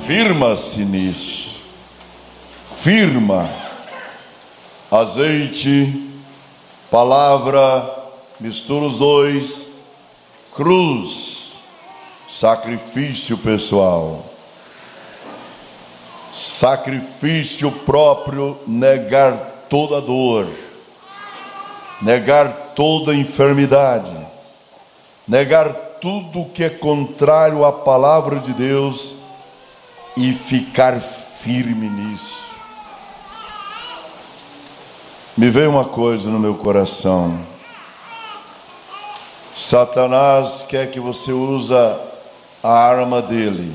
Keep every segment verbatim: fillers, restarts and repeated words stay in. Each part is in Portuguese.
Firma-se nisso. Firma. Azeite, palavra, mistura os dois. Cruz, sacrifício pessoal. Sacrifício próprio, negar toda dor, negar toda enfermidade, negar tudo que é contrário à palavra de Deus e ficar firme nisso. Me veio uma coisa no meu coração. Satanás quer que você use a arma dele,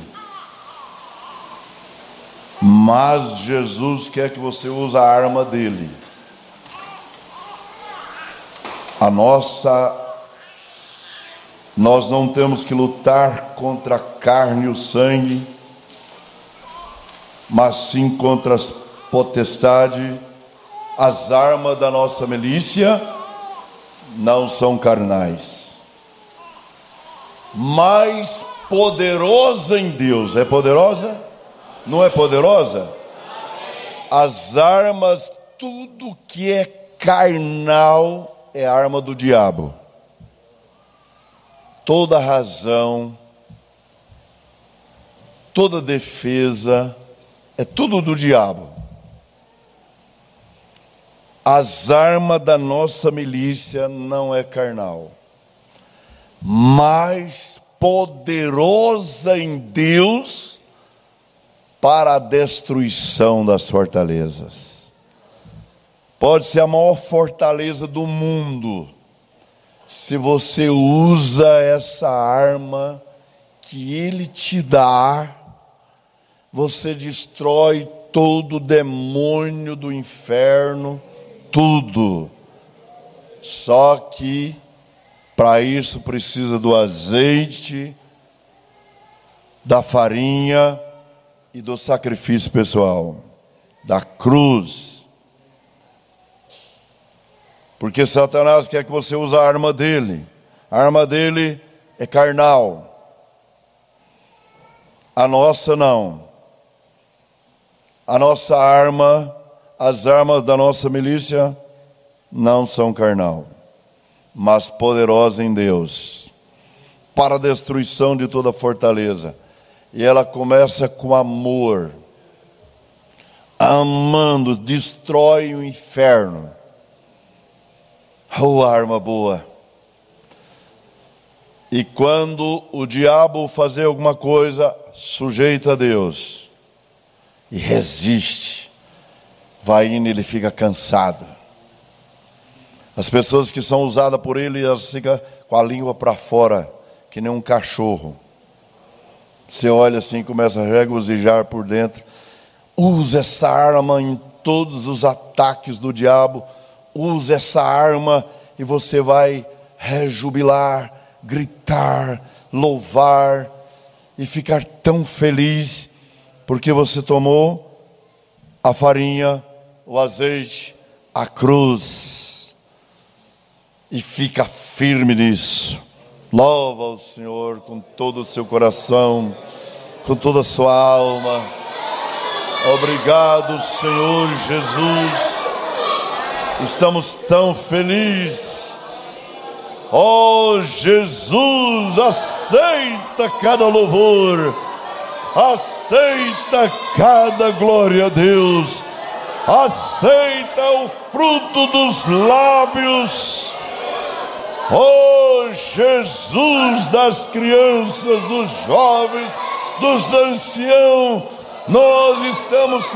mas Jesus quer que você use a arma dele. A nossa, nós não temos que lutar contra a carne e o sangue, mas sim contra as potestades. As armas da nossa milícia não são carnais, mas poderosa em Deus. É poderosa? Não é poderosa? As armas, tudo que é carnal é arma do diabo. Toda razão, toda defesa, é tudo do diabo. As armas da nossa milícia não é carnal, mas poderosa em Deus para a destruição das fortalezas. Pode ser a maior fortaleza do mundo. Se você usa essa arma que Ele te dá, você destrói todo o demônio do inferno, tudo. Só que para isso precisa do azeite, da farinha e do sacrifício pessoal, da cruz. Porque Satanás quer que você use a arma dele. A arma dele é carnal. A nossa não. A nossa arma, as armas da nossa milícia não são carnal, mas poderosa em Deus, para a destruição de toda fortaleza. E ela começa com amor. Amando, destrói o inferno. Oh, arma boa. E quando o diabo fazer alguma coisa, sujeita a Deus e resiste, vai indo e ele fica cansado. As pessoas que são usadas por ele, elas ficam com a língua para fora, que nem um cachorro. Você olha assim e começa a regozijar por dentro. Use essa arma em todos os ataques do diabo. Use essa arma e você vai rejubilar, gritar, louvar e ficar tão feliz, porque você tomou a farinha, o azeite, a cruz, e fica firme nisso. Louva o Senhor com todo o seu coração, com toda a sua alma. Obrigado, Senhor Jesus. Estamos tão felizes. Oh, Jesus, aceita cada louvor, aceita cada glória a Deus, aceita o fruto dos lábios. Oh, Jesus, das crianças, dos jovens, dos anciãos, nós estamos